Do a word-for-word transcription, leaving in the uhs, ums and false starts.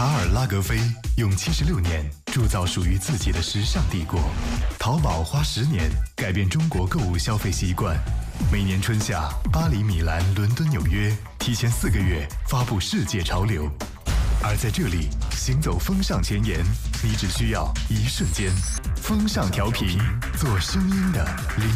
卡尔拉格菲用七十六年铸造属于自己的时尚帝国，淘宝花十年改变中国购物消费习惯。每年春夏，巴黎、米兰、伦敦、纽约提前四个月发布世界潮流，而在这里行走风尚前沿，你只需要一瞬间。风尚调频，做声音的